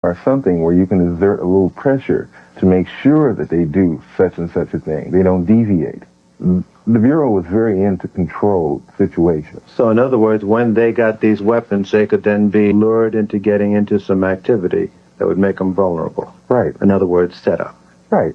or something where you can exert a little pressure to make sure that they do such and such a thing. They don't deviate. The Bureau was very into controlled situations. So in other words, when they got these weapons, they could then be lured into getting into some activity that would make them vulnerable. Right. In other words, set up. Right.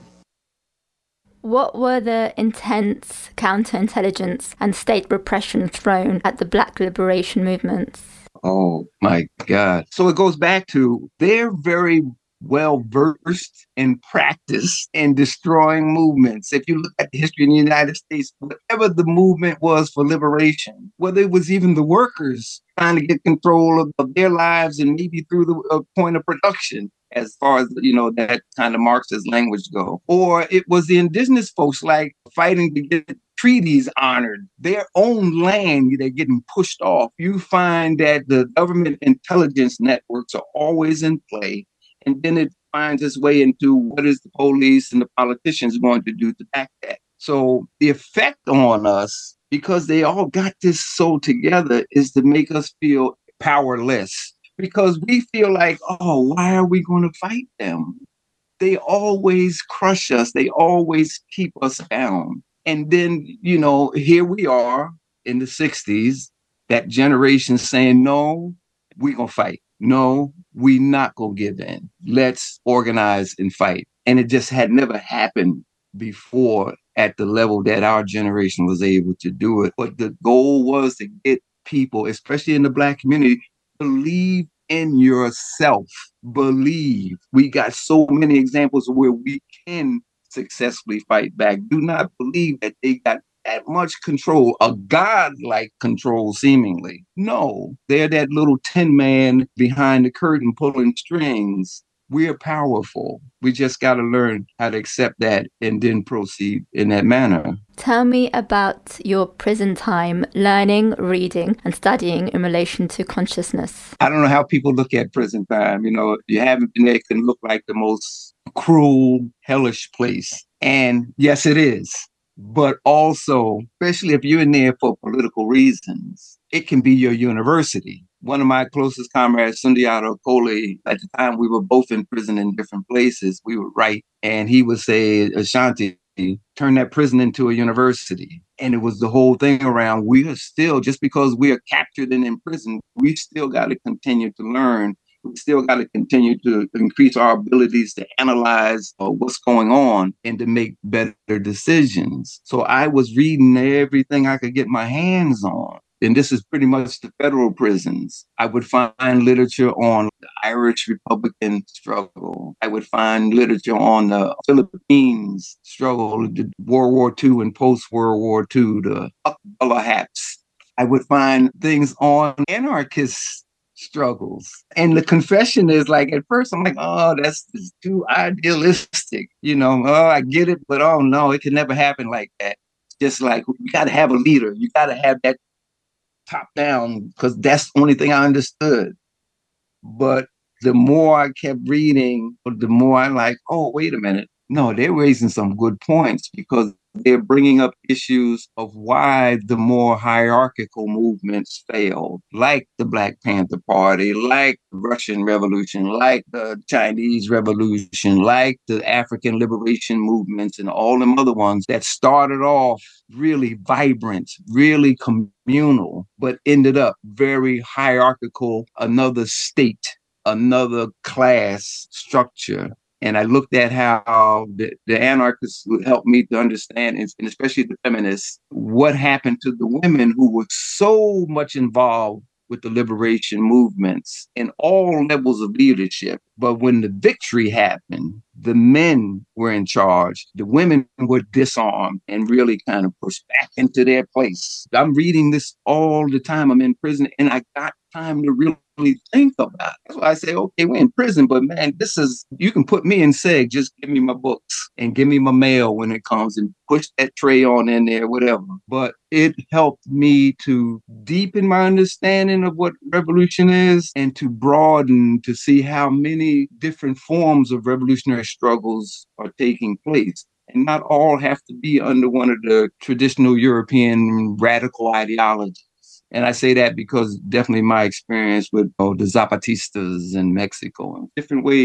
What were the intense counterintelligence and state repression thrown at the Black liberation movements? Oh, my God. So it goes back to they're very well versed and practiced in destroying movements. If you look at the history in the United States, whatever the movement was for liberation, whether it was even the workers trying to get control of their lives and maybe through the point of production, as far as, that kind of Marxist language go, or it was the indigenous folks like fighting to get treaties honored, their own land, they're getting pushed off. You find that the government intelligence networks are always in play. And then it finds its way into what is the police and the politicians going to do to back that. So the effect on us, because they all got this so together, is to make us feel powerless. Because we feel like, oh, why are we going to fight them? They always crush us. They always keep us down. And then, here we are in the 60s, that generation saying, no, we're going to fight. No, we not going to give in. Let's organize and fight. And it just had never happened before at the level that our generation was able to do it. But the goal was to get people, especially in the Black community, believe in yourself. Believe. We got so many examples where we can successfully fight back. Do not believe that they got that much control, a godlike control, seemingly. No, they're that little tin man behind the curtain pulling strings. We're powerful. We just got to learn how to accept that and then proceed in that manner. Tell me about your prison time, learning, reading, and studying in relation to consciousness. I don't know how people look at prison time. If you haven't been there, it can look like the most cruel, hellish place. And yes, it is. But also, especially if you're in there for political reasons, it can be your university. One of my closest comrades, Sundiata Acole, at the time we were both in prison in different places, we would write, and he would say, Ashanti, turn that prison into a university. And it was the whole thing around, we are still, just because we are captured and in prison, we still got to continue to learn. We still got to continue to increase our abilities to analyze what's going on and to make better decisions. So I was reading everything I could get my hands on. And this is pretty much the federal prisons. I would find literature on the Irish Republican struggle. I would find literature on the Philippines struggle, the World War II and post-World War II, the Akbala Haps. I would find things on anarchist struggles. And the confession is like, at first I'm like, oh, that's too idealistic. I get it, but oh no, it can never happen like that. It's just like, you got to have a leader. You got to have that top down, because that's the only thing I understood. But the more I kept reading, the more I'm like, oh, wait a minute. No, they're raising some good points, because they're bringing up issues of why the more hierarchical movements failed, like the Black Panther Party, like the Russian Revolution, like the Chinese Revolution, like the African liberation movements, and all them other ones that started off really vibrant, really communal, but ended up very hierarchical, another state, another class structure. And I looked at how the anarchists would help me to understand, and especially the feminists, what happened to the women who were so much involved with the liberation movements in all levels of leadership. But when the victory happened, the men were in charge. The women were disarmed and really kind of pushed back into their place. I'm reading this all the time. I'm in prison, and I got time to really think about it. That's why I say, okay, we're in prison, but man, you can put me in SEG, just give me my books and give me my mail when it comes, and push that tray on in there, whatever. But it helped me to deepen my understanding of what revolution is, and to broaden, to see how many different forms of revolutionary struggles are taking place. And not all have to be under one of the traditional European radical ideologies. And I say that because definitely my experience with the Zapatistas in Mexico and different ways